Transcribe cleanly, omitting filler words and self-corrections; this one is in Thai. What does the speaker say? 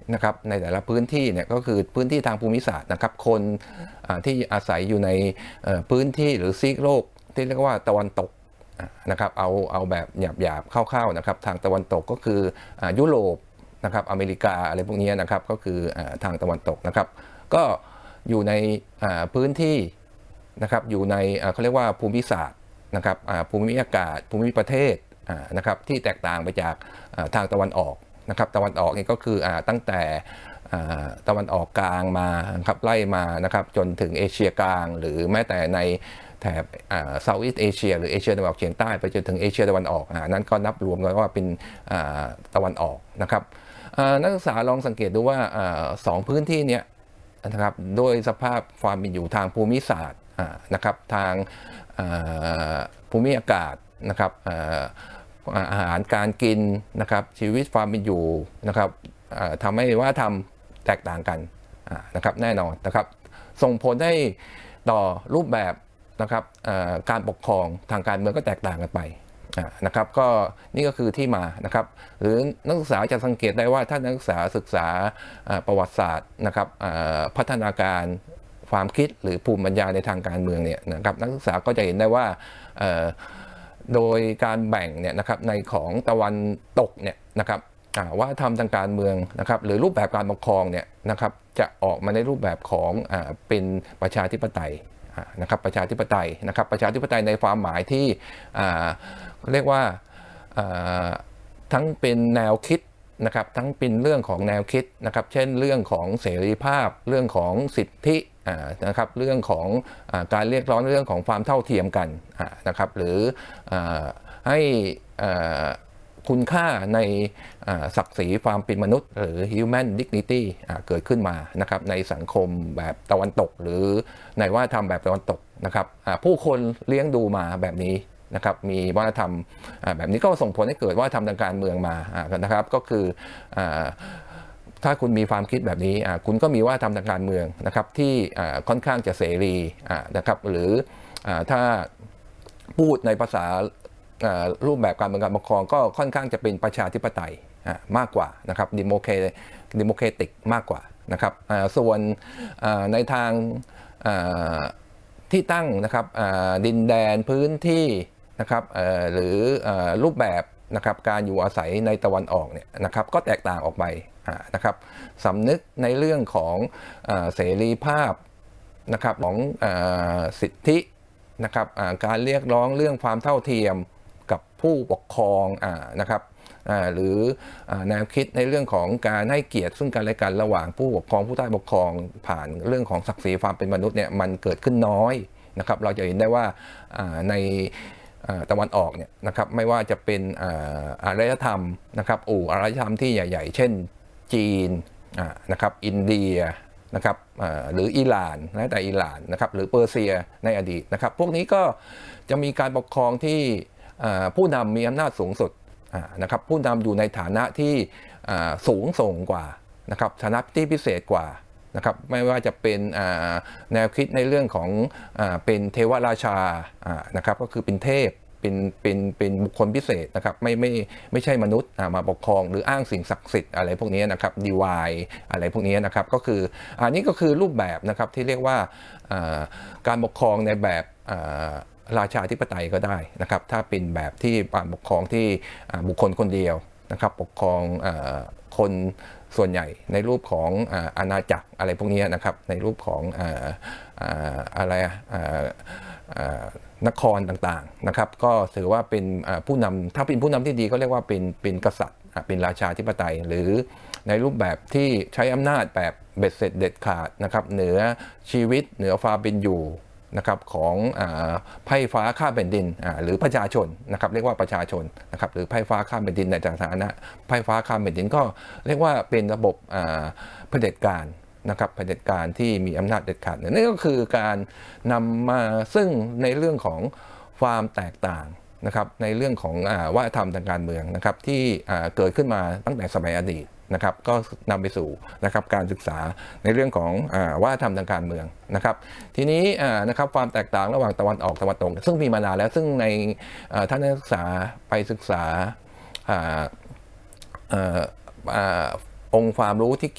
นะครับในแต่ละพื้นที่เนี่ยก็คือพื้นที่ทางภูมิศาสตร์นะครับคนที่อาศัยอยู่ในพื้นที่หรือซีกโลกที่เรียกว่าตะวันตกนะครับเอาแบบหยาบๆคร่าวๆนะครับทางตะวันตกก็คือยุโรปนะครับอเมริกาอะไรพวกนี้นะครับก็คือทางตะวันตกนะครับก็อยู่ในพื้นที่นะครับอยู่ในเขาเรียกว่าภูมิศาสตร์นะครับภูมิอากาศภูมิประเทศนะครับที่แตกต่างไปจากทางตะวันออกนะครับตะวันออกนี่ก็คือตั้งแต่ตะวันออกกลางมาครับไล่มานะครับจนถึงเอเชียกลางหรือแม้แต่ในแถบเซาท์อีสต์เอเชียหรือเอเชียตะวันออกเฉียงใต้ไปจนถึงเอเชียตะวันออกนั้นก็นับรวมกันว่าเป็นตะวันออกนะครับนักศึกษาลองสังเกตดูว่าสองพื้นที่นี้นะครับโดยสภาพความเป็นอยู่ทางภูมิศาสตร์นะครับทางภูมิอากาศนะครับอาหารการกินนะครับชีวิตความเป็นอยู่นะครับทำให้ว่าทำแตกต่างกันนะครับแน่นอนนะครับส่งผลให้ต่อรูปแบบนะครับการปกครองทางการเมืองก็แตกต่างกันไปนะครับก็นี่ก็คือที่มานะครับหรือนักศึกษาจะสังเกตได้ว่าถ้านักศึกษาประวัติศาสตร์นะครับพัฒนาการความคิดหรือภูมิปัญญาในทางการเมืองเนี่ยนะครับนักศึกษาก็จะเห็นได้ว่าโดยการแบ่งเนี่ยนะครับในของตะวันตกเนี่ยนะครับว่าทำทางการเมืองนะครับหรือรูปแบบการปกครองเนี่ยนะครับจะออกมาในรูปแบบของเป็นประชาธิปไตยนะครับประชาธิปไตยนะครับประชาธิปไตยในความหมายที่เรียกว่าทั้งเป็นแนวคิดนะครับทั้งเป็นเรื่องของแนวคิดนะครับเช่นเรื่องของเสรีภาพเรื่องของสิทธินะครับเรื่องของการเรียกร้องเรื่องของความเท่าเทียมกันนะครับหรือให้คุณค่าในศักดิ์ศรีความเป็นมนุษย์หรือ human dignity เกิดขึ้นมานะครับในสังคมแบบตะวันตกหรือในวัฒนธรรมแบบตะวันตกนะครับผู้คนเลี้ยงดูมาแบบนี้นะครับมีวัฒนธรรมแบบนี้ก็ส่งผลให้เกิดวัฒนธรรมทางการเมืองมานะครับก็คือถ้าคุณมีความคิดแบบนี้คุณก็มีวัฒนธรรมทางการเมืองนะครับที่ค่อนข้างจะเสรีนะครับหรือถ้าพูดในภาษารูปแบบการเมืองการปกครองก็ค่อนข้างจะเป็นประชาธิปไตยมากกว่านะครับดิโมเครติกมากกว่านะครับส่วนในทางที่ตั้งนะครับดินแดนพื้นที่นะครับหรือรูปแบบนะครับการอยู่อาศัยในตะวันออกเนี่ยนะครับก็แตกต่างออกไปนะครับสำนึกในเรื่องของเสรีภาพนะครับของสิทธินะครับการเรียกร้องเรื่องความเท่าเทียมกับผู้ปกครองนะครับหรือแนวคิดในเรื่องของการให้เกียรติซึ่งกันและกันระหว่างผู้ปกครองผู้ใต้ปกครองผ่านเรื่องของศักดิ์ศรีความเป็นมนุษย์เนี่ยมันเกิดขึ้นน้อยนะครับเราจะเห็นได้ว่าในตะวันออกเนี่ยนะครับไม่ว่าจะเป็นอารยธรรมนะครับอารยธรรมที่ใหญ่ๆเช่นจีนนะครับอินเดียนะครับหรืออิหร่านนะแต่อิหร่านนะครับหรือเปอร์เซียในอดีตนะครับพวกนี้ก็จะมีการปกครองที่ผู้นำมีอำนาจสูงสุดนะครับผู้นำอยู่ในฐานะที่สูงส่งกว่านะครับฐานะที่พิเศษกว่านะครับไม่ว่าจะเป็นแนวคิดในเรื่องของเป็นเทวราชานะครับก็คือเป็นเทพเป็นบุคคลพิเศษนะครับไม่ใช่มนุษย์มาปกครองหรืออ้างสิ่งศักดิ์สิทธิ์อะไรพวกนี้นะครับดีวายอะไรพวกนี้นะครับก็คืออันนี้ก็คือรูปแบบนะครับที่เรียกว่าการปกครองในแบบราชาธิปไตยก็ได้นะครับถ้าเป็นแบบที่การปกครองที่บุคคลคนเดียวนะครับปกครองคนส่วนใหญ่ในรูปของอาณาจักรอะไรพวกนี้นะครับในรูปของอะไรนครต่างๆนะครับก็ถือว่าเป็นผู้นำถ้าเป็นผู้นำที่ดีก็เรียกว่าเป็นกษัตริย์เป็นราชาธิปไตยหรือในรูปแบบที่ใช้อำนาจแบบเบ็ดเสร็จเด็ดขาดนะครับเหนือชีวิตเหนือความเป็นอยู่นะครับของไพร่ฟ้าข้ามแผ่นดินหรือประชาชนนะครับเรียกว่าประชาชนนะครับหรือไพร่ฟ้าข้ามแผ่นดินในฐานะไพร่ฟ้าข้ามแผ่นดินก็เรียกว่าเป็นระบบเผด็จการนะครับเผด็จการที่มีอำนาจเด็ดขาดนี่ก็คือการนำมาซึ่งในเรื่องของความแตกต่างนะครับในเรื่องของวัฒนธรรมทางการเมืองนะครับที่เกิดขึ้นมาตั้งแต่สมัยอดีตนะครับก็นำไปสู่นะครับการศึกษาในเรื่องของวัฒนธรรมทางการเมืองนะครับทีนี้นะครับความแตกต่างระหว่างตะวันออกตะวันตกซึ่งมีมานานแล้วซึ่งในท่านนักศึกษาไปศึกษาองค์ความรู้ที่